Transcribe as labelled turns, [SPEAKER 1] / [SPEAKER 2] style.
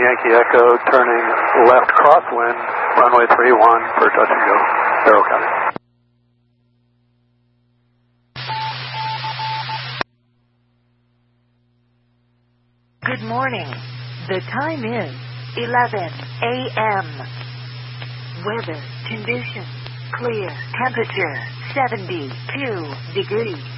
[SPEAKER 1] Yankee Echo, turning left crosswind, runway 31 for touch and go, Barrow County.
[SPEAKER 2] Good morning. The time is 11 a.m. Weather conditions clear. Temperature 72 degrees.